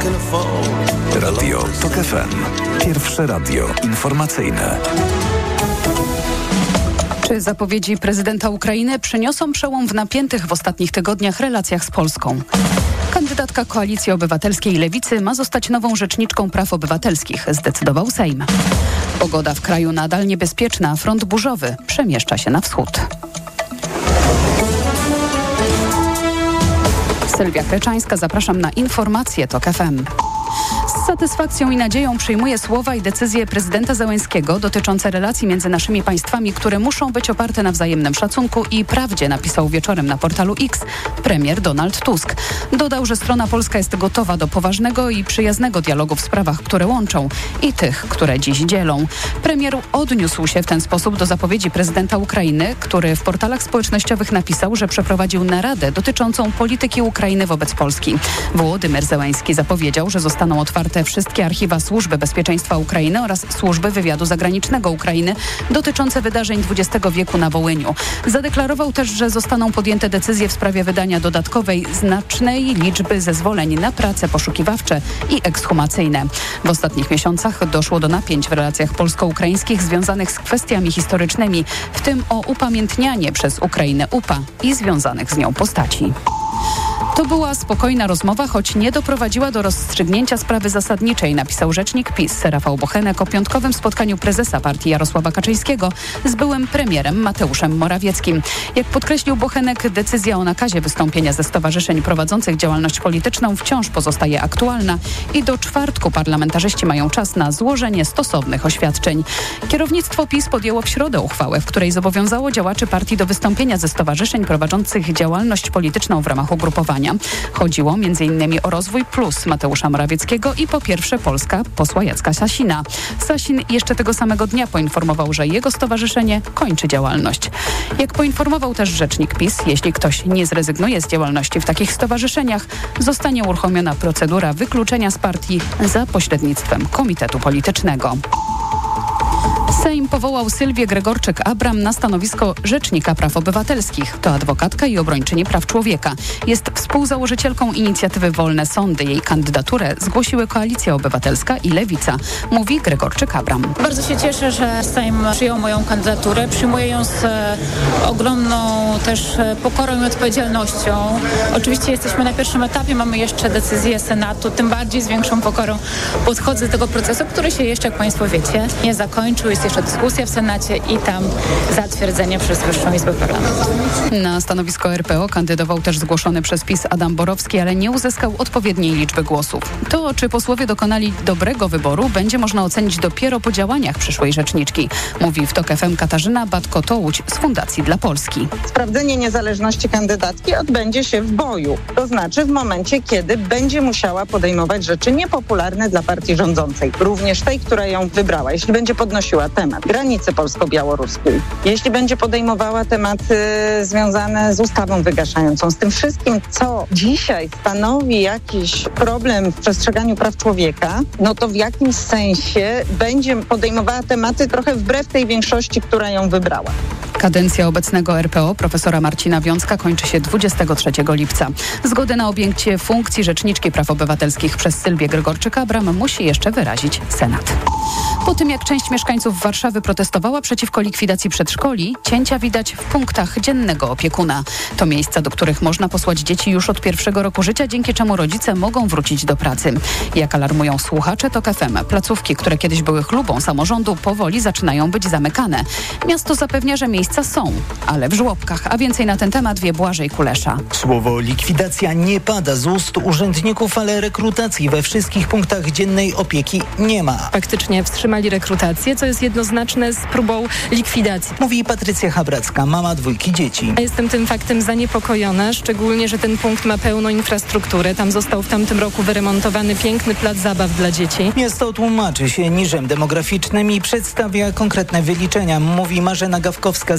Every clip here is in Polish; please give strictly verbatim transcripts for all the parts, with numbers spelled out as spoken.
Radio TOK F M. Pierwsze radio informacyjne. Czy zapowiedzi prezydenta Ukrainy przyniosą przełom w napiętych w ostatnich tygodniach relacjach z Polską? Kandydatka Koalicji Obywatelskiej Lewicy ma zostać nową rzeczniczką praw obywatelskich, zdecydował Sejm. Pogoda w kraju nadal niebezpieczna, front burzowy przemieszcza się na wschód. Sylwia Kreczańska, zapraszam na informacje TOK F M. Z satysfakcją i nadzieją przyjmuję słowa i decyzje prezydenta Zełenskiego dotyczące relacji między naszymi państwami, które muszą być oparte na wzajemnym szacunku i prawdzie, napisał wieczorem na portalu X premier Donald Tusk. Dodał, że strona polska jest gotowa do poważnego i przyjaznego dialogu w sprawach, które łączą i tych, które dziś dzielą. Premier odniósł się w ten sposób do zapowiedzi prezydenta Ukrainy, który w portalach społecznościowych napisał, że przeprowadził naradę dotyczącą polityki Ukrainy wobec Polski. Wołodymyr Zełenski zapowiedział, że zostaną otwarte wszystkie archiwa Służby Bezpieczeństwa Ukrainy oraz Służby Wywiadu Zagranicznego Ukrainy dotyczące wydarzeń dwudziestego wieku na Wołyniu. Zadeklarował też, że zostaną podjęte decyzje w sprawie wydania dodatkowej znacznej liczby zezwoleń na prace poszukiwawcze i ekshumacyjne. W ostatnich miesiącach doszło do napięć w relacjach polsko-ukraińskich związanych z kwestiami historycznymi, w tym o upamiętnianie przez Ukrainę U P A i związanych z nią postaci. To była spokojna rozmowa, choć nie doprowadziła do rozstrzygnięcia sprawy zasadniczej, napisał rzecznik PiS Rafał Bochenek o piątkowym spotkaniu prezesa partii Jarosława Kaczyńskiego z byłym premierem Mateuszem Morawieckim. Jak podkreślił Bochenek, decyzja o nakazie wystąpienia ze stowarzyszeń prowadzących działalność polityczną wciąż pozostaje aktualna i do czwartku parlamentarzyści mają czas na złożenie stosownych oświadczeń. Kierownictwo PiS podjęło w środę uchwałę, w której zobowiązało działaczy partii do wystąpienia ze stowarzyszeń prowadzących działalność polityczną w ramach ugrupowania. Chodziło między innymi o Rozwój Plus Mateusza Morawieckiego i po pierwsze Polska posła Jacka Sasina. Sasin jeszcze tego samego dnia poinformował, że jego stowarzyszenie kończy działalność. Jak poinformował też rzecznik PiS, jeśli ktoś nie zrezygnuje z działalności w takich stowarzyszeniach, zostanie uruchomiona procedura wykluczenia z partii za pośrednictwem komitetu politycznego. Sejm powołał Sylwię Gregorczyk-Abram na stanowisko Rzecznika Praw Obywatelskich. To adwokatka i obrończyni praw człowieka. Jest współzałożycielką inicjatywy Wolne Sądy. Jej kandydaturę zgłosiły Koalicja Obywatelska i Lewica, mówi Gregorczyk-Abram. Bardzo się cieszę, że Sejm przyjął moją kandydaturę. Przyjmuję ją z e, ogromną też e, pokorą i odpowiedzialnością. Oczywiście jesteśmy na pierwszym etapie, mamy jeszcze decyzję Senatu, tym bardziej z większą pokorą podchodzę do tego procesu, który się jeszcze, jak Państwo wiecie, nie zakończył. Jest jeszcze dyskusja w Senacie i tam zatwierdzenie przez Wyższą Izbę Parlamentu. Na stanowisko R P O kandydował też zgłoszony przez PiS Adam Borowski, ale nie uzyskał odpowiedniej liczby głosów. To, czy posłowie dokonali dobrego wyboru, będzie można ocenić dopiero po działaniach przyszłej rzeczniczki, mówi w TOK F M Katarzyna Batko-Tołuć z Fundacji dla Polski. Sprawdzenie niezależności kandydatki odbędzie się w boju, to znaczy w momencie, kiedy będzie musiała podejmować rzeczy niepopularne dla partii rządzącej, również tej, która ją wybrała. Jeśli będzie podnosiła temat granicy polsko-białoruskiej, jeśli będzie podejmowała tematy związane z ustawą wygaszającą, z tym wszystkim, co dzisiaj stanowi jakiś problem w przestrzeganiu praw człowieka, no to w jakimś sensie będzie podejmowała tematy trochę wbrew tej większości, która ją wybrała. Kadencja obecnego R P O profesora Marcina Wiącka kończy się dwudziestego trzeciego lipca. Zgodę na objęcie funkcji Rzeczniczki Praw Obywatelskich przez Sylwię Gregorczyk-Abram musi jeszcze wyrazić Senat. Po tym, jak część mieszkańców Warszawy protestowała przeciwko likwidacji przedszkoli, cięcia widać w punktach dziennego opiekuna. To miejsca, do których można posłać dzieci już od pierwszego roku życia, dzięki czemu rodzice mogą wrócić do pracy. Jak alarmują słuchacze TOK F M, placówki, które kiedyś były chlubą samorządu, powoli zaczynają być zamykane. Miasto zapewnia, że miejsca są, ale w żłobkach. A więcej na ten temat wie Błażej Kulesza. Słowo likwidacja nie pada z ust urzędników, ale rekrutacji we wszystkich punktach dziennej opieki nie ma. Faktycznie wstrzymali rekrutację, co jest jednoznaczne z próbą likwidacji. Mówi Patrycja Habracka, mama dwójki dzieci. Jestem tym faktem zaniepokojona, szczególnie, że ten punkt ma pełną infrastrukturę. Tam został w tamtym roku wyremontowany piękny plac zabaw dla dzieci. Miasto tłumaczy się niżem demograficznym i przedstawia konkretne wyliczenia, mówi Marzena Gawkowska z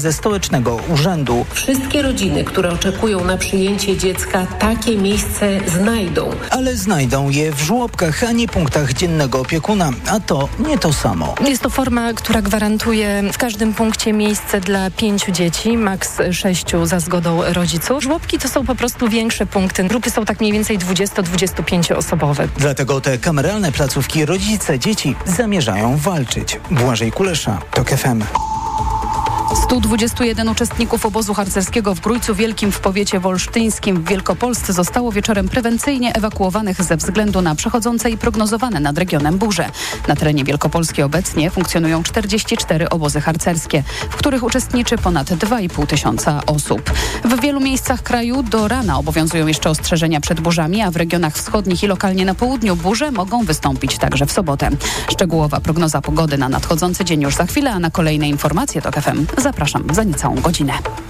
ze Stołecznego Urzędu. Wszystkie rodziny, które oczekują na przyjęcie dziecka, takie miejsce znajdą. Ale znajdą je w żłobkach, a nie punktach dziennego opiekuna, a to nie to samo. Jest to forma, która gwarantuje w każdym punkcie miejsce dla pięciu dzieci, maks sześciu za zgodą rodziców. Żłobki to są po prostu większe punkty. Grupy są tak mniej więcej dwudziesto do dwudziestu pięciu osobowe. Dlatego te kameralne placówki rodzice dzieci zamierzają walczyć. Błażej Kulesza, TOK F M. stu dwudziestu jeden uczestników obozu harcerskiego w Grójcu Wielkim w powiecie wolsztyńskim w Wielkopolsce zostało wieczorem prewencyjnie ewakuowanych ze względu na przechodzące i prognozowane nad regionem burze. Na terenie Wielkopolski obecnie funkcjonują czterdzieści cztery obozy harcerskie, w których uczestniczy ponad dwa i pół tysiąca osób. W wielu miejscach kraju do rana obowiązują jeszcze ostrzeżenia przed burzami, a w regionach wschodnich i lokalnie na południu burze mogą wystąpić także w sobotę. Szczegółowa prognoza pogody na nadchodzący dzień już za chwilę, a na kolejne informacje TOK F M zapraszam za niecałą godzinę.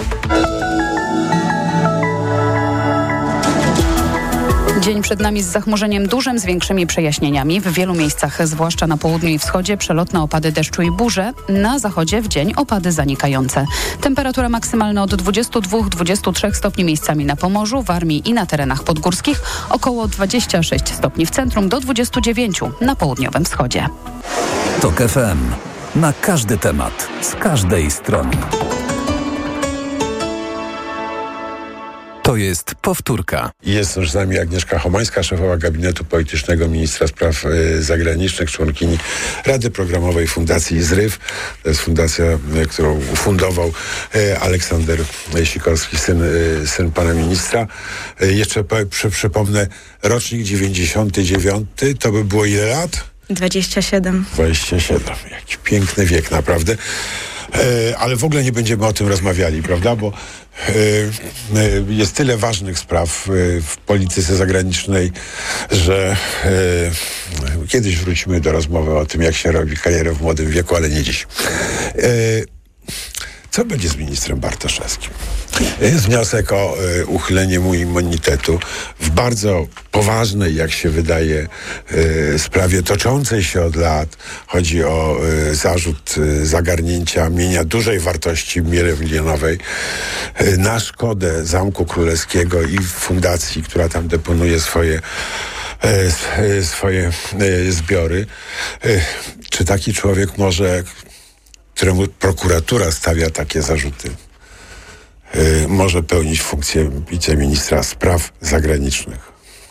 Dzień przed nami z zachmurzeniem dużym, z większymi przejaśnieniami. W wielu miejscach, zwłaszcza na południu i wschodzie, przelotne opady deszczu i burze. Na zachodzie w dzień opady zanikające. Temperatura maksymalna od dwudziestu dwóch do dwudziestu trzech stopni miejscami na Pomorzu, Warmii i na terenach podgórskich. Około dwadzieścia sześć stopni w centrum do dwudziestu dziewięciu na południowym wschodzie. TOK F M. Na każdy temat, z każdej strony. To jest powtórka. Jest już z nami Agnieszka Chomańska, szefowa gabinetu politycznego ministra spraw y, zagranicznych, członkini Rady Programowej Fundacji Zryw. To jest fundacja, y, którą ufundował y, Aleksander Sikorski, syn, y, syn pana ministra. Y, jeszcze po, przy, przypomnę, rocznik dziewięćdziesiąty dziewiąty, to by było ile lat? dwadzieścia siedem. dwadzieścia siedem. Jaki piękny wiek, naprawdę. E, ale w ogóle nie będziemy o tym rozmawiali, prawda? Bo e, e, jest tyle ważnych spraw e, w polityce zagranicznej, że e, kiedyś wrócimy do rozmowy o tym, jak się robi karierę w młodym wieku, ale nie dziś. E, Co będzie z ministrem Bartoszewskim? Jest wniosek o y, uchylenie mu immunitetu w bardzo poważnej, jak się wydaje, y, sprawie toczącej się od lat. Chodzi o y, zarzut y, zagarnięcia mienia dużej wartości milionowej y, na szkodę Zamku Królewskiego i fundacji, która tam deponuje swoje, y, y, swoje y, zbiory. Y, czy taki człowiek może, któremu prokuratura stawia takie zarzuty, yy, może pełnić funkcję wiceministra spraw zagranicznych?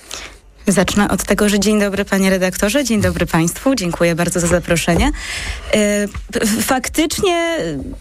Zacznę od tego, że dzień dobry panie redaktorze, dzień dobry państwu, dziękuję bardzo za zaproszenie. Yy, faktycznie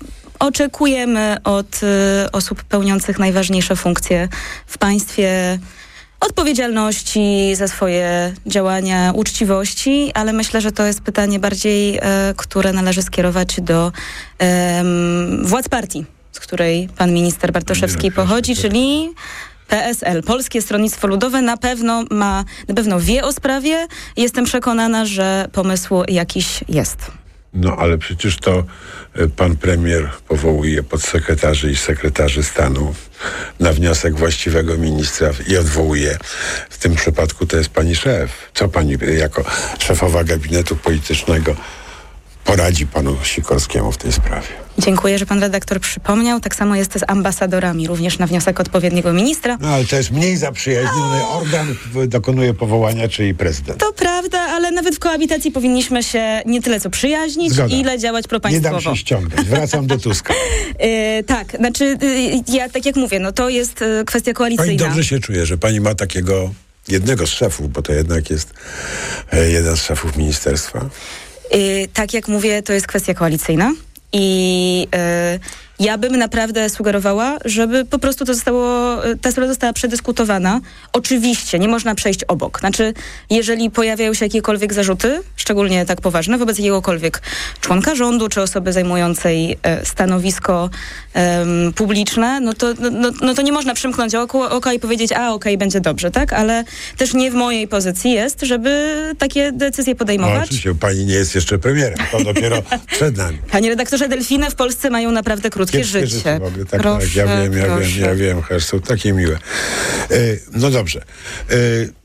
oczekujemy od y, osób pełniących najważniejsze funkcje w państwie odpowiedzialności za swoje działania, uczciwości, ale myślę, że to jest pytanie bardziej, e, które należy skierować do e, władz partii, z której pan minister Bartoszewski nie, pochodzi, czyli P S L. Polskie Stronnictwo Ludowe na pewno ma, na pewno wie o sprawie. Jestem przekonana, że pomysł jakiś jest. No ale przecież to pan premier powołuje podsekretarzy i sekretarzy stanu na wniosek właściwego ministra i odwołuje. W tym przypadku to jest pani szef. Co pani jako szefowa gabinetu politycznego poradzi panu Sikorskiemu w tej sprawie? Dziękuję, że pan redaktor przypomniał. Tak samo jest z ambasadorami, również na wniosek odpowiedniego ministra. No ale to jest mniej zaprzyjaźniony organ, dokonuje powołania, czyli prezydent. To prawda, ale nawet w koabitacji powinniśmy się nie tyle co przyjaźnić, Zgoda. ile działać propaństwowo. Nie dam się ściągnąć. Wracam do Tuska. yy, tak, znaczy yy, ja tak jak mówię, no to jest yy, kwestia koalicyjna. Pani dobrze się czuje, że pani ma takiego jednego z szefów, bo to jednak jest yy, jeden z szefów ministerstwa. Yy, tak jak mówię, to jest kwestia koalicyjna i yy, ja bym naprawdę sugerowała, żeby po prostu to zostało, ta sprawa została przedyskutowana. Oczywiście nie można przejść obok. Znaczy, jeżeli pojawiają się jakiekolwiek zarzuty, szczególnie tak poważne, wobec jakiegokolwiek członka rządu, czy osoby zajmującej e, stanowisko e, publiczne, no to, no, no to nie można przymknąć oko, oka i powiedzieć, a okej, okay, będzie dobrze, tak? Ale też nie w mojej pozycji jest, żeby takie decyzje podejmować. No, oczywiście, pani nie jest jeszcze premierem, to dopiero przed nami. Panie redaktorze, delfiny w Polsce mają naprawdę krótkie życie. życie. W ogóle, tak, proszę, tak, ja wiem, ja proszę. wiem, ja wiem, że są takie miłe. E, no dobrze. E,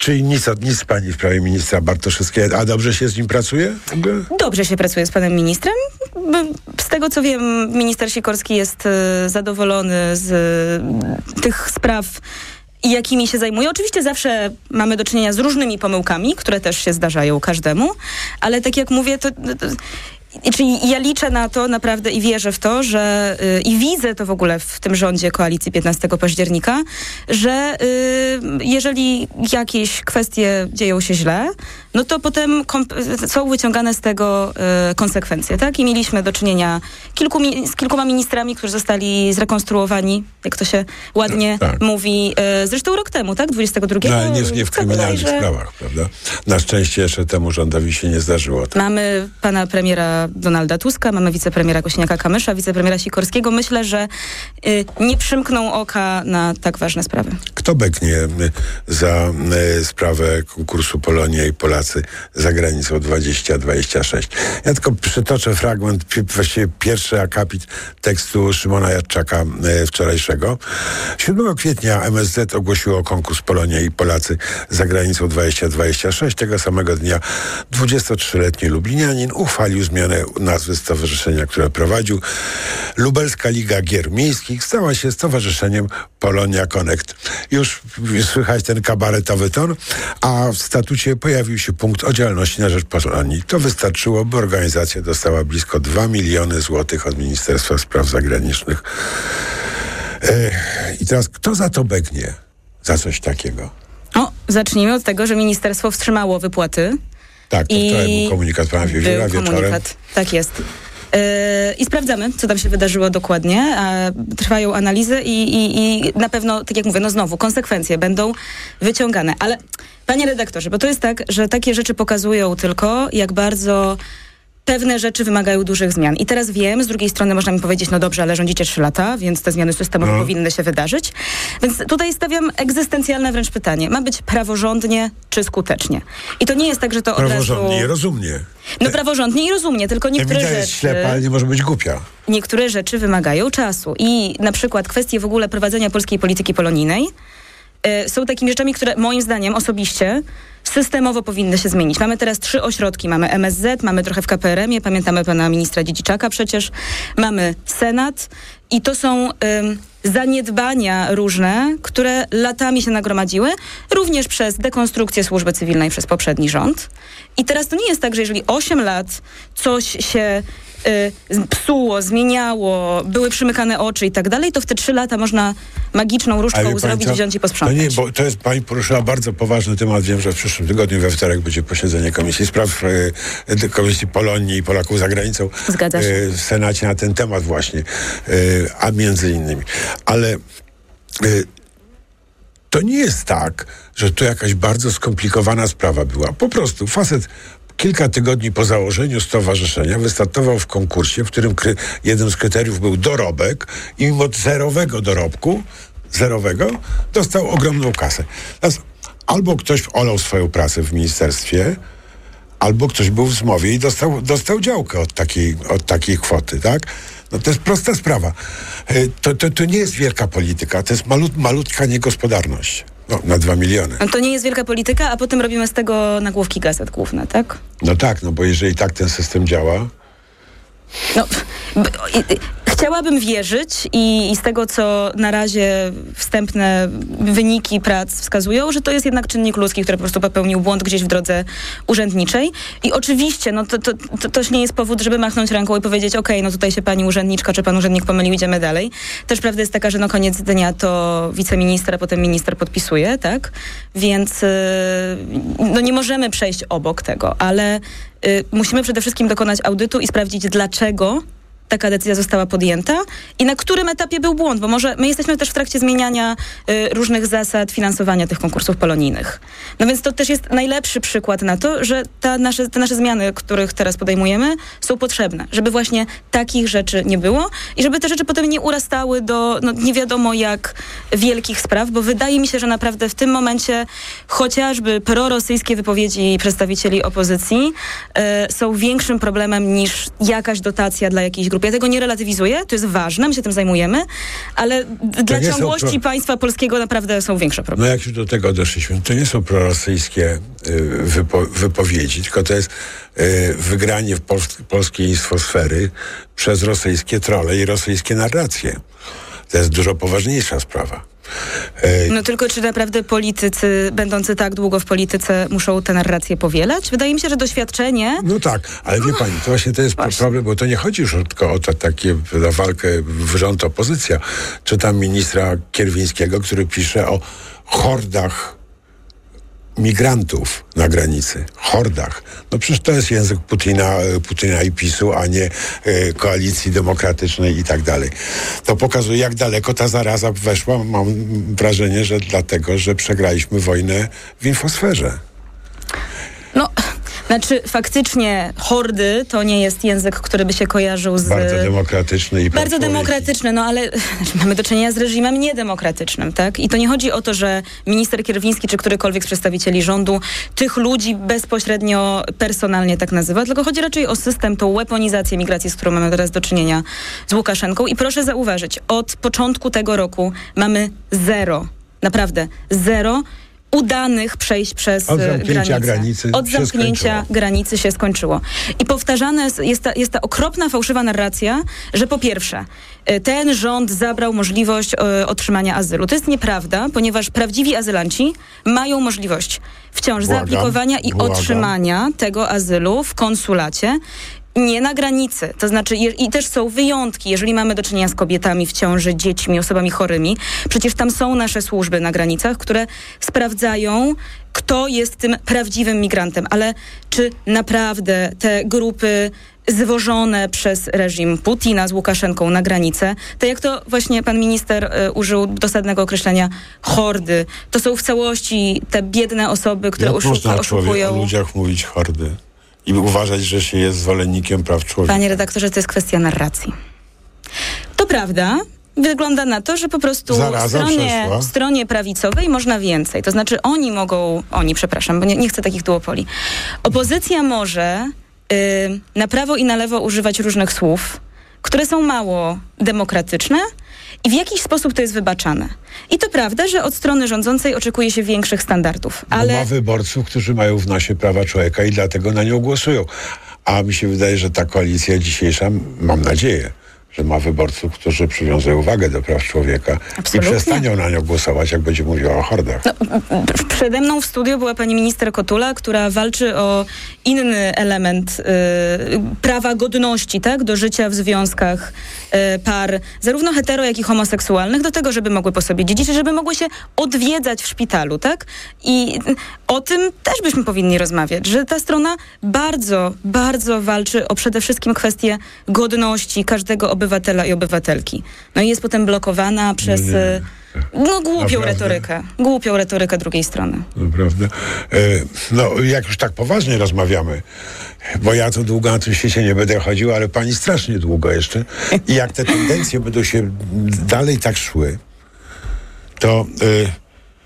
Czyli nic, nic pani w sprawie ministra Bartoszewskiego, a dobrze się z nim pracuje? Dobrze się pracuje z panem ministrem. Z tego co wiem, minister Sikorski jest zadowolony z tych spraw, jakimi się zajmuje. Oczywiście zawsze mamy do czynienia z różnymi pomyłkami, które też się zdarzają każdemu, ale tak jak mówię, to... to Czyli ja liczę na to naprawdę i wierzę w to, że yy, i widzę to w ogóle w tym rządzie koalicji piętnastego października, że yy, jeżeli jakieś kwestie dzieją się źle, no to potem komp- są wyciągane z tego yy, konsekwencje, tak? I mieliśmy do czynienia kilku mi- z kilkoma ministrami, którzy zostali zrekonstruowani, jak to się ładnie tak. mówi, yy, zresztą rok temu, tak? dwudziestego drugiego. No, ale nie, nie w kryminalnych że... sprawach, prawda? Na szczęście jeszcze temu rządowi się nie zdarzyło. Tak? Mamy pana premiera Donalda Tuska, mamy wicepremiera Kosiniaka-Kamysza, wicepremiera Sikorskiego. Myślę, że y, nie przymkną oka na tak ważne sprawy. Kto beknie za y, sprawę konkursu Polonia i Polacy za granicą dwadzieścia dwadzieścia sześć? Ja tylko przytoczę fragment, właściwie pierwszy akapit tekstu Szymona Jadczaka y, wczorajszego. siódmego kwietnia M S Z ogłosiło konkurs Polonia i Polacy za granicą dwadzieścia dwadzieścia sześć. Tego samego dnia dwudziestotrzyletni Lublinianin uchwalił zmianę nazwy stowarzyszenia, które prowadził. Lubelska Liga Gier Miejskich stała się stowarzyszeniem Polonia Connect. Już słychać ten kabaretowy ton, a w statucie pojawił się punkt o działalności na rzecz Polonii. To wystarczyło, by organizacja dostała blisko dwa miliony złotych od Ministerstwa Spraw Zagranicznych. I teraz kto za to begnie? Za coś takiego? O, zacznijmy od tego, że ministerstwo wstrzymało wypłaty. Tak, to wczoraj był komunikat pana Wiewióra wieczorem. Komunikat, tak jest. Yy, I sprawdzamy, co tam się wydarzyło dokładnie. A trwają analizy i, i, i na pewno, tak jak mówię, no znowu, konsekwencje będą wyciągane. Ale panie redaktorze, bo to jest tak, że takie rzeczy pokazują tylko, jak bardzo pewne rzeczy wymagają dużych zmian. I teraz wiem, z drugiej strony można mi powiedzieć, no dobrze, ale rządzicie trzy lata, więc te zmiany systemowe no. powinny się wydarzyć. Więc tutaj stawiam egzystencjalne wręcz pytanie. Ma być praworządnie czy skutecznie? I to nie jest tak, że to od razu... Praworządnie i rozumnie. No praworządnie i rozumnie, tylko niektóre rzeczy... jest ślepa, ale nie może być głupia. Niektóre rzeczy wymagają czasu. I na przykład kwestie w ogóle prowadzenia polskiej polityki polonijnej y, są takimi rzeczami, które moim zdaniem osobiście systemowo powinny się zmienić. Mamy teraz trzy ośrodki. Mamy M S Z, mamy trochę w K P R M ie, pamiętamy pana ministra Dziedziczaka przecież, mamy Senat i to są ym, zaniedbania różne, które latami się nagromadziły, również przez dekonstrukcję służby cywilnej przez poprzedni rząd. I teraz to nie jest tak, że jeżeli osiem lat coś się y, psuło, zmieniało, były przymykane oczy i tak dalej, to w te trzy lata można magiczną różdżką zrobić, wziąć i posprzątać. To nie, bo to jest, pani poruszyła bardzo poważny temat. Wiem, że w przyszłym tygodniu we wtorek będzie posiedzenie Komisji Spraw y, Komisji Polonii i Polaków za granicą Zgadza się. Y, w Senacie na ten temat właśnie, y, a między innymi. Ale y, to nie jest tak, że to jakaś bardzo skomplikowana sprawa była. Po prostu facet kilka tygodni po założeniu stowarzyszenia wystartował w konkursie, w którym kry, jednym z kryteriów był dorobek i mimo zerowego dorobku, zerowego, dostał ogromną kasę. Teraz albo ktoś olał swoją pracę w ministerstwie, albo ktoś był w zmowie i dostał, dostał działkę od takiej, od takiej kwoty, tak? No to jest prosta sprawa. To, to, to nie jest wielka polityka, to jest malut, malutka niegospodarność. No, na dwa miliony. To nie jest wielka polityka, a potem robimy z tego nagłówki gazet główne, tak? No tak, no bo jeżeli tak ten system działa... No, b- i, i, chciałabym wierzyć i, i z tego, co na razie wstępne wyniki prac wskazują, że to jest jednak czynnik ludzki, który po prostu popełnił błąd gdzieś w drodze urzędniczej. I oczywiście, no to, to, to też nie jest powód, żeby machnąć ręką i powiedzieć, okej, okay, no tutaj się pani urzędniczka czy pan urzędnik pomylił, idziemy dalej. Też prawda jest taka, że na koniec dnia to wiceminister, a potem minister podpisuje, tak? Więc yy, no nie możemy przejść obok tego, ale yy, musimy przede wszystkim dokonać audytu i sprawdzić, dlaczego taka decyzja została podjęta i na którym etapie był błąd, bo może my jesteśmy też w trakcie zmieniania y, różnych zasad finansowania tych konkursów polonijnych. No więc to też jest najlepszy przykład na to, że ta nasze, te nasze zmiany, których teraz podejmujemy, są potrzebne, żeby właśnie takich rzeczy nie było i żeby te rzeczy potem nie urastały do no, nie wiadomo jak wielkich spraw, bo wydaje mi się, że naprawdę w tym momencie chociażby prorosyjskie wypowiedzi przedstawicieli opozycji y, są większym problemem niż jakaś dotacja dla jakiejś grupy grup. Ja tego nie relatywizuję, to jest ważne, my się tym zajmujemy, ale d- dla ciągłości pro... państwa polskiego naprawdę są większe problemy. No jak już do tego doszliśmy, to nie są prorosyjskie y, wypo, wypowiedzi, tylko to jest y, wygranie w pols- polskiej infosfery przez rosyjskie trolle i rosyjskie narracje. To jest dużo poważniejsza sprawa. No tylko czy naprawdę politycy, będący tak długo w polityce, muszą tę narrację powielać? Wydaje mi się, że doświadczenie... No tak, ale wie pani, to właśnie to jest właśnie. problem, bo to nie chodzi już tylko o to, takie o walkę rząd-opozycja. Czytam ministra Kierwińskiego, który pisze o hordach migrantów na granicy. Hordach. No przecież to jest język Putina, Putina i PiSu, a nie y, Koalicji Demokratycznej i tak dalej. To pokazuje, jak daleko ta zaraza weszła. Mam wrażenie, że dlatego, że przegraliśmy wojnę w infosferze. No... Znaczy, faktycznie hordy to nie jest język, który by się kojarzył z... Bardzo demokratyczny i Bardzo demokratyczny, no ale mamy do czynienia z reżimem niedemokratycznym, tak? I to nie chodzi o to, że minister Kierwiński czy którykolwiek z przedstawicieli rządu tych ludzi bezpośrednio, personalnie tak nazywa, tylko chodzi raczej o system, tą weaponizację migracji, z którą mamy teraz do czynienia z Łukaszenką. I proszę zauważyć, od początku tego roku mamy zero, naprawdę zero udanych przejść przez Od zamknięcia granicę. granicy Od się zamknięcia skończyło. granicy się skończyło. I powtarzane jest ta, jest ta okropna, fałszywa narracja, że po pierwsze, ten rząd zabrał możliwość e, otrzymania azylu. To jest nieprawda, ponieważ prawdziwi azylanci mają możliwość wciąż Błagam, zaaplikowania i błagam. otrzymania tego azylu w konsulacie. Nie na granicy. To znaczy, je, i też są wyjątki, jeżeli mamy do czynienia z kobietami w ciąży, dziećmi, osobami chorymi. Przecież tam są nasze służby na granicach, które sprawdzają, kto jest tym prawdziwym migrantem. Ale czy naprawdę te grupy zwożone przez reżim Putina z Łukaszenką na granicę, to jak to właśnie pan minister y, użył dosadnego określenia hordy, to są w całości te biedne osoby, które Jak oszuka, można oszukują... o ludziach mówić hordy? I uważać, że się jest zwolennikiem praw człowieka. Panie redaktorze, to jest kwestia narracji. To prawda, wygląda na to, że po prostu w stronie, w stronie prawicowej można więcej. To znaczy oni mogą, oni, przepraszam, bo nie, nie chcę takich duopoli. Opozycja może yy, na prawo i na lewo używać różnych słów, które są mało demokratyczne i w jakiś sposób to jest wybaczane. I to prawda, że od strony rządzącej oczekuje się większych standardów. Ale... Bo ma wyborców, którzy mają w nosie prawa człowieka i dlatego na nią głosują. A mi się wydaje, że ta koalicja dzisiejsza, mam nadzieję, że ma wyborców, którzy przywiązują uwagę do praw człowieka. Absolutnie. I przestaną na nią głosować, jak będzie mówiła o hordach. No, przede mną w studiu była pani minister Kotula, która walczy o inny element y, prawa godności, tak, do życia w związkach y, par, zarówno hetero, jak i homoseksualnych, do tego, żeby mogły po sobie dziedziczyć, żeby mogły się odwiedzać w szpitalu, tak? I o tym też byśmy powinni rozmawiać, że ta strona bardzo, bardzo walczy o przede wszystkim kwestię godności każdego obywatela i obywatelki. No i jest potem blokowana przez nie, nie. no głupią Naprawdę? retorykę. Głupią retorykę drugiej strony. Naprawdę. E, no jak już tak poważnie rozmawiamy, bo ja to długo na tym świecie nie będę chodził, ale pani strasznie długo jeszcze. I jak te tendencje będą się dalej tak szły, to e,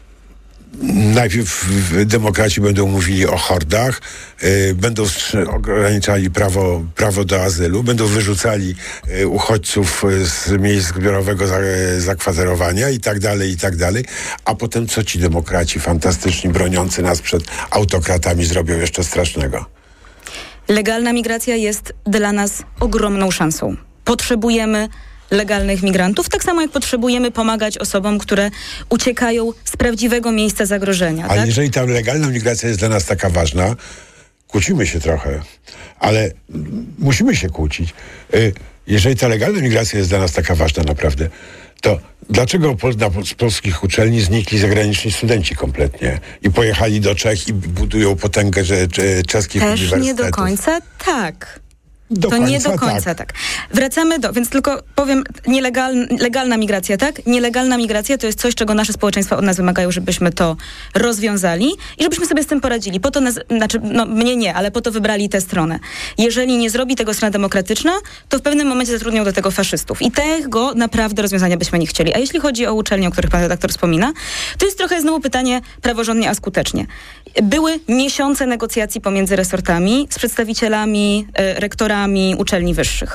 najpierw demokraci będą mówili o hordach, y, będą ograniczali prawo, prawo do azylu, będą wyrzucali y, uchodźców z miejsc zbiorowego za, zakwaterowania i tak dalej, i tak dalej. A potem co ci demokraci fantastyczni, broniący nas przed autokratami zrobią jeszcze strasznego? Legalna migracja jest dla nas ogromną szansą. Potrzebujemy legalnych migrantów, tak samo jak potrzebujemy pomagać osobom, które uciekają z prawdziwego miejsca zagrożenia. Ale tak? jeżeli ta legalna migracja jest dla nas taka ważna, kłócimy się trochę, ale musimy się kłócić. Jeżeli ta legalna migracja jest dla nas taka ważna naprawdę, to dlaczego z polskich uczelni znikli zagraniczni studenci kompletnie i pojechali do Czech i budują potęgę czeskich Też uniwersytetów? nie do końca tak. Do to końca, nie do końca tak. tak. Wracamy do, więc tylko powiem, nielegal, legalna migracja, tak? Nielegalna migracja to jest coś, czego nasze społeczeństwa od nas wymagają, żebyśmy to rozwiązali i żebyśmy sobie z tym poradzili. Po to, nas, znaczy, no mnie nie, ale po to wybrali tę stronę. Jeżeli nie zrobi tego strona demokratyczna, to w pewnym momencie zatrudnią do tego faszystów. I tego naprawdę rozwiązania byśmy nie chcieli. A jeśli chodzi o uczelnie, o których pan redaktor wspomina, to jest trochę znowu pytanie praworządnie, a skutecznie. Były miesiące negocjacji pomiędzy resortami z przedstawicielami, e, rektorami uczelni wyższych.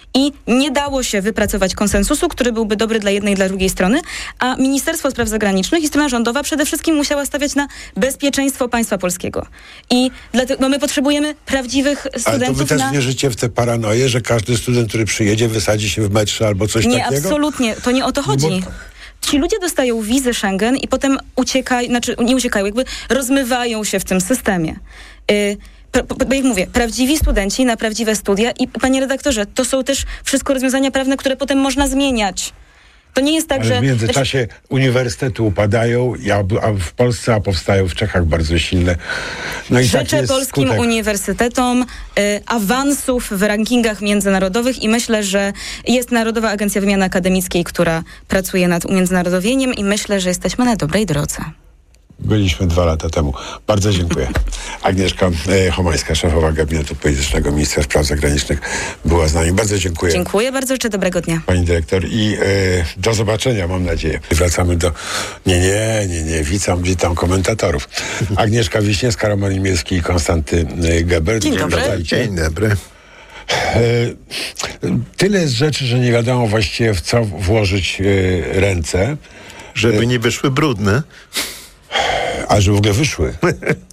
i nie dało się wypracować konsensusu, który byłby dobry dla jednej i dla drugiej strony, a Ministerstwo Spraw Zagranicznych i strona rządowa przede wszystkim musiała stawiać na bezpieczeństwo państwa polskiego. I dlatego no my potrzebujemy prawdziwych studentów. Ale to wy też na... wierzycie w tę paranoję, że każdy student, który przyjedzie, wysadzi się w metrze albo coś nie, takiego? Nie, absolutnie. To nie o to chodzi. No bo... Ci ludzie dostają wizy Schengen i potem uciekają, znaczy nie uciekają, jakby rozmywają się w tym systemie. Yy, Bo jak mówię, prawdziwi studenci na prawdziwe studia i panie redaktorze, to są też wszystko rozwiązania prawne, które potem można zmieniać. To nie jest tak, ale że... w międzyczasie znaczy... uniwersytety upadają, a w Polsce, a powstają w Czechach bardzo silne. No i Życzę polskim skutek. uniwersytetom y, awansów w rankingach międzynarodowych i myślę, że jest Narodowa Agencja Wymiany Akademickiej, która pracuje nad umiędzynarodowieniem i myślę, że jesteśmy na dobrej drodze. Byliśmy dwa lata temu. Bardzo dziękuję. Agnieszka e, Chomańska, szefowa Gabinetu Politycznego Ministra Spraw Zagranicznych, była z nami. Bardzo dziękuję. Dziękuję bardzo, życzę dobrego dnia. Pani dyrektor i e, do zobaczenia, mam nadzieję. Wracamy do... Nie, nie, nie, nie. Witam, witam komentatorów. Agnieszka Wiśniewska, Roman Imielski i Konstanty Gebert. Dzień dobry. Dzień dobry. E, tyle jest rzeczy, że nie wiadomo właściwie w co włożyć e, ręce. Żeby e, nie wyszły brudne. A że w ogóle wyszły. e,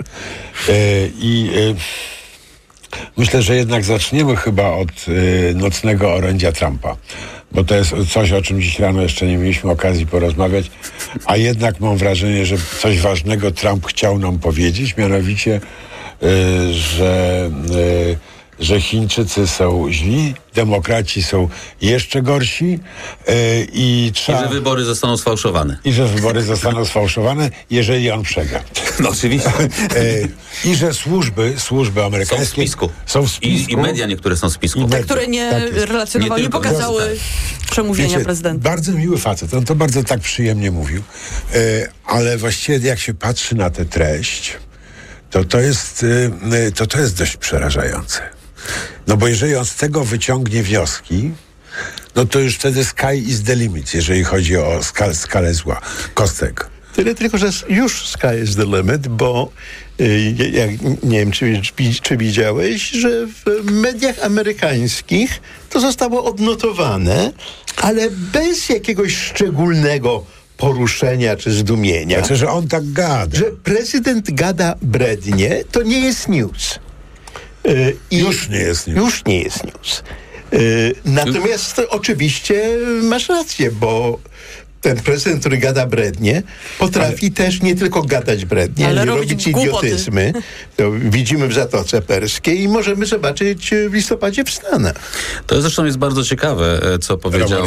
I e, myślę, że jednak zaczniemy chyba od e, nocnego orędzia Trumpa. Bo to jest coś, o czym dziś rano jeszcze nie mieliśmy okazji porozmawiać. A jednak mam wrażenie, że coś ważnego Trump chciał nam powiedzieć. Mianowicie, e, że... E, że Chińczycy są źli, demokraci są jeszcze gorsi yy, i trzeba... I że wybory zostaną sfałszowane. I że wybory zostaną sfałszowane, jeżeli on przegra. No oczywiście. yy, I że służby, służby amerykańskie... Są w spisku. Są w spisku. I, i media niektóre są w spisku. Te, które nie tak relacjonowały, nie, nie pokazały tak. przemówienia Wiecie, prezydenta. Bardzo miły facet, on to bardzo tak przyjemnie mówił. Yy, ale właściwie jak się patrzy na tę treść, to to jest, yy, to, to jest dość przerażające. No bo jeżeli on z tego wyciągnie wnioski, no to już wtedy sky is the limit, jeżeli chodzi o skal, skalę zła. Kostek. Tyle tylko, że już sky is the limit, bo y, jak, nie wiem, czy, czy widziałeś, że w mediach amerykańskich to zostało odnotowane, ale bez jakiegoś szczególnego poruszenia czy zdumienia. Znaczy, że on tak gada. Że prezydent gada brednie, to nie jest news. Yy, już nie jest news. Już nie jest news. Yy, natomiast już... oczywiście masz rację, bo ten prezydent, który gada brednie, potrafi ale... też nie tylko gadać brednie, ale, ale robić idiotyzmy. To widzimy w Zatoce Perskiej i możemy zobaczyć w listopadzie w Stanach. To zresztą jest bardzo ciekawe, co powiedział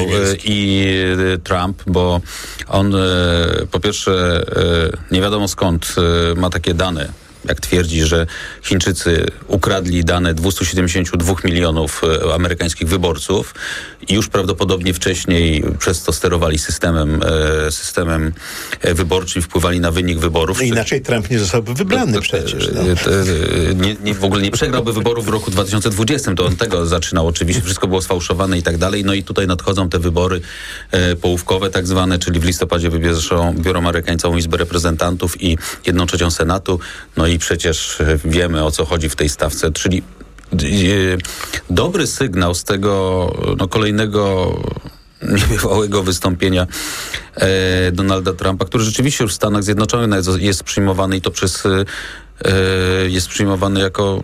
i Trump, bo on po pierwsze nie wiadomo skąd ma takie dane. Jak twierdzi, że Chińczycy ukradli dane dwieście siedemdziesiąt dwa milionów amerykańskich wyborców i już prawdopodobnie wcześniej przez to sterowali systemem, systemem wyborczym, wpływali na wynik wyborów. No inaczej Trump nie zostałby wybrany to, to, przecież. No. Nie, nie, w ogóle nie przegrałby wyborów w roku dwa tysiące dwudziestym. To on tego zaczynał oczywiście. Wszystko było sfałszowane i tak dalej. No i tutaj nadchodzą te wybory e, połówkowe tak zwane, czyli w listopadzie wybierzą, biorą Amerykańcy całą Izbę Reprezentantów i jedną trzecią Senatu. No i przecież wiemy, o co chodzi w tej stawce, czyli e, dobry sygnał z tego no, kolejnego niebywałego wystąpienia e, Donalda Trumpa, który rzeczywiście już w Stanach Zjednoczonych jest przyjmowany i to przez e, jest przyjmowany jako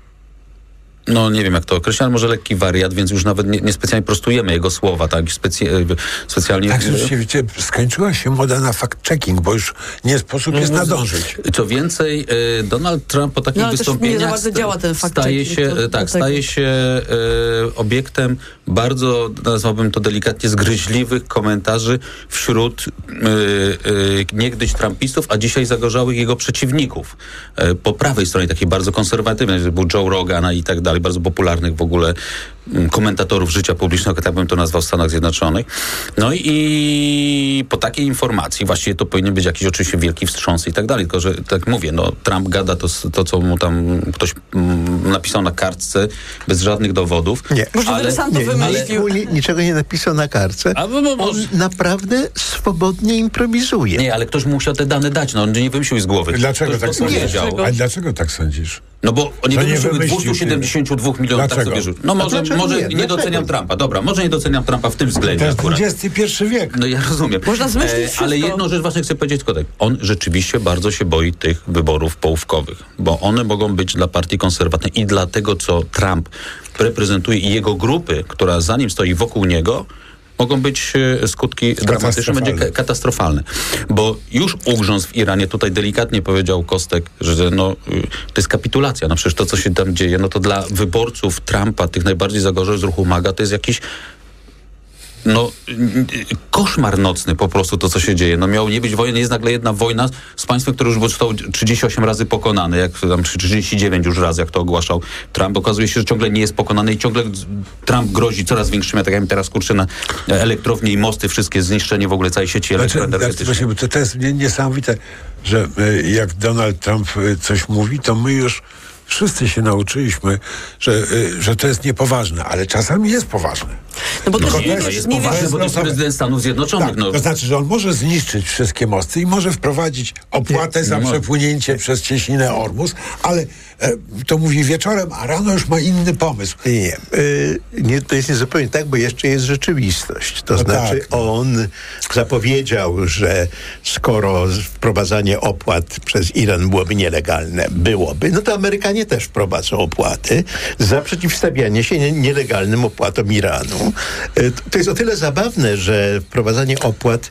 no nie wiem jak to określać, ale może lekki wariat, więc już nawet nie, nie specjalnie prostujemy jego słowa, tak? Specy- specjalnie... Tak, rzeczywiście skończyła się moda na fact-checking, bo już nie sposób jest nadążyć. Co więcej, Donald Trump po takich no, wystąpieniach sta- działa ten staje się, to, tak, staje się e, obiektem bardzo, nazwałbym to delikatnie, zgryźliwych komentarzy wśród e, e, niegdyś trumpistów, a dzisiaj zagorzałych jego przeciwników. E, po prawej stronie, takiej bardzo konserwatywnej, był Joe Rogan i tak dalej, bardzo popularnych w ogóle komentatorów życia publicznego, tak bym to nazwał w Stanach Zjednoczonych. No i po takiej informacji właściwie to powinien być jakiś oczywiście wielki wstrząs i tak dalej, tylko że tak mówię, no Trump gada to, to co mu tam ktoś mm, napisał na kartce bez żadnych dowodów. Nie. Możliwe, ale, że sam to nie, wymyślił. Nie, niczego nie napisał na kartce. A, bo, bo, bo, On naprawdę swobodnie improwizuje. Nie, ale ktoś mu musiał te dane dać, no on nie wymyślił z głowy. Dlaczego ktoś tak sądzisz? A dlaczego tak sądzisz? No bo oni wymyśliły dwieście siedemdziesiąt dwa milionów, tak sobie rzucił. No może, może nie, nie doceniam Trumpa. Dobra, może nie doceniam Trumpa w tym względzie. To jest dwudziesty pierwszy wiek. No ja rozumiem. Można zmyślić e, Ale jedną rzecz właśnie chcę powiedzieć tylko tak. On rzeczywiście bardzo się boi tych wyborów połówkowych, bo one mogą być dla partii konserwatywnej i dla tego, co Trump reprezentuje i jego grupy, która za nim stoi wokół niego, mogą być skutki dramatyczne, będzie ka- katastrofalne. Bo już ugrzązł w Iranie, tutaj delikatnie powiedział Kostek, że no, to jest kapitulacja. No przecież to, co się tam dzieje, no to dla wyborców Trumpa, tych najbardziej zagorzałych z ruchu MAGA, to jest jakiś no koszmar nocny po prostu to, co się dzieje. No miało nie być wojny, jest nagle jedna wojna z państwem, które już zostało trzydzieści osiem razy pokonane, jak tam trzydzieści dziewięć już raz, jak to ogłaszał Trump. Okazuje się, że ciągle nie jest pokonany i ciągle Trump grozi coraz większymi atakami. Teraz kurczę na elektrownie i mosty, wszystkie zniszczenie w ogóle całej sieci elektroenergetycznej. Znaczy, to, to jest niesamowite, że jak Donald Trump coś mówi, to my już wszyscy się nauczyliśmy, że, że to jest niepoważne, ale czasami jest poważne. No bo to nie, jest, no jest nie poważne, bo to jest prezydent Stanów Zjednoczonych. Tak, no. To znaczy, że on może zniszczyć wszystkie mosty i może wprowadzić opłatę nie, za nie przepłynięcie przez cieśninę Ormus, ale e, to mówi wieczorem, a rano już ma inny pomysł. Nie, nie. Yy, nie to jest niezupełnie tak, bo jeszcze jest rzeczywistość. To no znaczy tak. On zapowiedział, że skoro wprowadzanie opłat przez Iran byłoby nielegalne, byłoby, no to Amerykanie też wprowadzą opłaty za przeciwstawianie się nielegalnym opłatom Iranu. To jest o tyle zabawne, że wprowadzanie opłat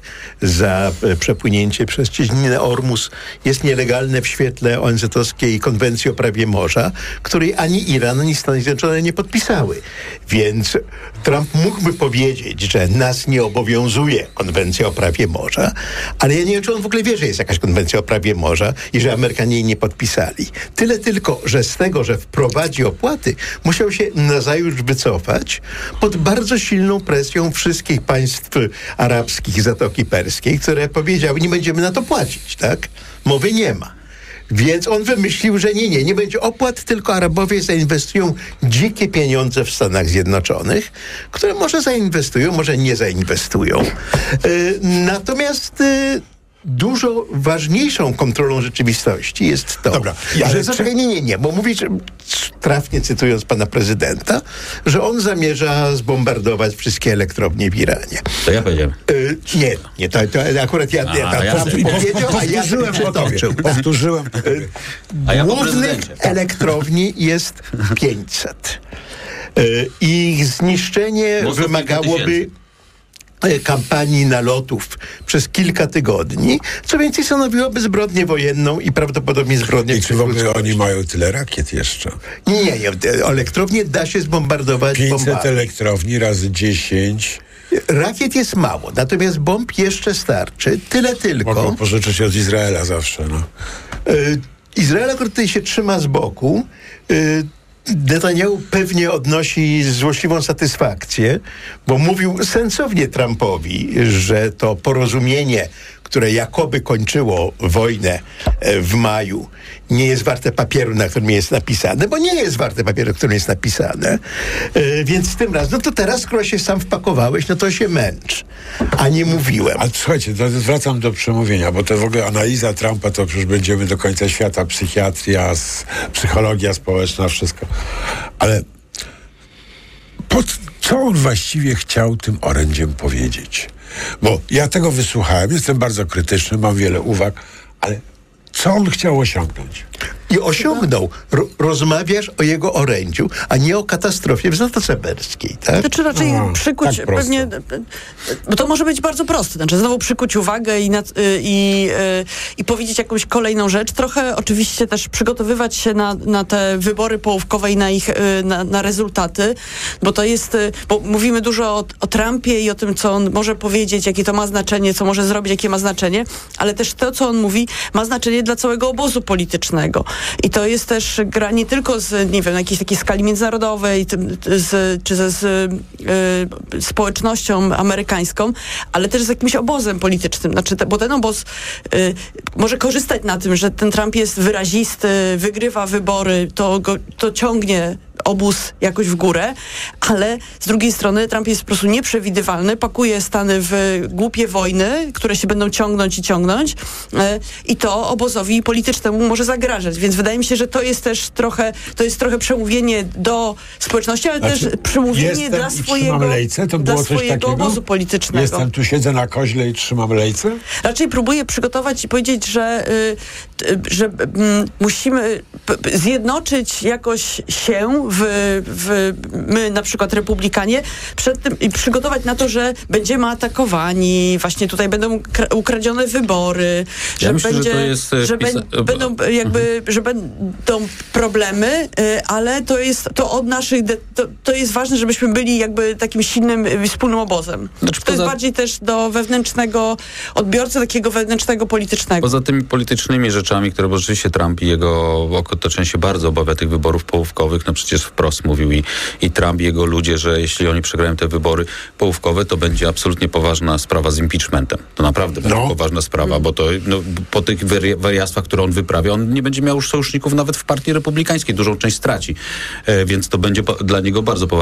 za przepłynięcie przez cieśninę Ormus jest nielegalne w świetle O N Z-owskiej konwencji o prawie morza, której ani Iran, ani Stany Zjednoczone nie podpisały. Więc Trump mógłby powiedzieć, że nas nie obowiązuje konwencja o prawie morza, ale ja nie wiem, czy on w ogóle wie, że jest jakaś konwencja o prawie morza i że Amerykanie jej nie podpisali. Tyle tylko, że z tego, że wprowadzi opłaty, musiał się nazajutrz wycofać pod bardzo silną presją wszystkich państw arabskich Zatoki Perskiej, które powiedziały, nie będziemy na to płacić, tak? Mowy nie ma. Więc on wymyślił, że nie, nie, nie będzie opłat, tylko Arabowie zainwestują dzikie pieniądze w Stanach Zjednoczonych, które może zainwestują, może nie zainwestują. Yy, natomiast... Yy, Dużo ważniejszą kontrolą rzeczywistości jest to, Dobra, ja że... Zaczekaj, nie, nie, nie, bo mówisz, trafnie cytując pana prezydenta, że on zamierza zbombardować wszystkie elektrownie w Iranie. To ja powiedziałem. Y, nie, nie, to, to akurat ja, a, nie, tak, ja powiedział, a ja przytoczył. Powtórzyłem. A ja Głównych elektrowni jest pięćset. Y, ich zniszczenie Mocno wymagałoby kampanii nalotów przez kilka tygodni, co więcej stanowiłoby zbrodnię wojenną i prawdopodobnie zbrodnię... I czy w ogóle oni mają tyle rakiet jeszcze? Nie, nie, elektrownię da się zbombardować pięćset bombami. Elektrowni razy dziesięć... Rakiet jest mało, natomiast bomb jeszcze starczy. Tyle tylko... Mogą pożyczyć od Izraela zawsze, no. Y, Izrael akurat tutaj się trzyma z boku. Y, Netanyahu pewnie odnosi złośliwą satysfakcję, bo mówił sensownie Trumpowi, że to porozumienie, które jakoby kończyło wojnę w maju, nie jest warte papieru, na którym jest napisane, bo nie jest warte papieru, na którym jest napisane. Yy, więc tym razem, no to teraz, skoro się sam wpakowałeś, no to się męcz. A nie mówiłem. Ale słuchajcie, to wracam do przemówienia, bo to w ogóle analiza Trumpa, to przecież będziemy do końca świata, psychiatria, psychologia społeczna, wszystko. Ale po co on właściwie chciał tym orędziem powiedzieć? Bo ja tego wysłuchałem, jestem bardzo krytyczny, mam wiele uwag, ale co on chciał osiągnąć? I osiągnął. Ro- rozmawiasz o jego orędziu, a nie o katastrofie w Zatoce Perskiej, tak? Znaczy raczej a, przykuć tak pewnie... Bo to może być bardzo proste. Znaczy znowu przykuć uwagę i, nad, i, i, i powiedzieć jakąś kolejną rzecz. Trochę oczywiście też przygotowywać się na, na te wybory połówkowe i na ich na, na rezultaty, bo to jest... Bo mówimy dużo o, o Trumpie i o tym, co on może powiedzieć, jakie to ma znaczenie, co może zrobić, jakie ma znaczenie, ale też to, co on mówi, ma znaczenie dla całego obozu politycznego. I to jest też gra nie tylko z, nie wiem, na jakiejś takiej skali międzynarodowej, z, czy ze z, y, społecznością amerykańską, ale też z jakimś obozem politycznym. Znaczy, te, bo ten obóz y, może korzystać na tym, że ten Trump jest wyrazisty, wygrywa wybory, to, go, to ciągnie obóz jakoś w górę, ale z drugiej strony Trump jest po prostu nieprzewidywalny, pakuje Stany w głupie wojny, które się będą ciągnąć i ciągnąć e, i to obozowi politycznemu może zagrażać, więc wydaje mi się, że to jest też trochę, to jest trochę przemówienie do społeczności, ale znaczy, też przemówienie dla swojego, lejce, to było dla coś swojego takiego? obozu politycznego. Jestem tu, siedzę na koźle i trzymam lejce? Raczej próbuję przygotować i powiedzieć, że, y, y, że y, musimy p- zjednoczyć jakoś się w, w my na przykład republikanie przed tym i przygotować na to, że będziemy atakowani, właśnie tutaj będą kra- ukradzione wybory, ja że myślę, będzie, że, to jest że pisa- bę- będą jakby, mhm. że będą problemy, y, ale to jest to od naszych, de- to, to jest ważne, żebyśmy byli jakby takim silnym, y, wspólnym obozem. Znaczy, to poza... jest bardziej też do wewnętrznego odbiorcy, takiego wewnętrznego politycznego. Poza tymi politycznymi rzeczami, które bo rzeczywiście Trump i jego otoczenie się bardzo obawia tych wyborów połówkowych, no przecież wprost mówił i, i Trump i jego ludzie, że jeśli oni przegrają te wybory połówkowe, to będzie absolutnie poważna sprawa z impeachmentem. To naprawdę no. będzie poważna sprawa, bo to no, po tych wari- wariactwach, które on wyprawia, on nie będzie miał już sojuszników nawet w partii republikańskiej, dużą część straci. E, więc to będzie po, dla niego bardzo poważna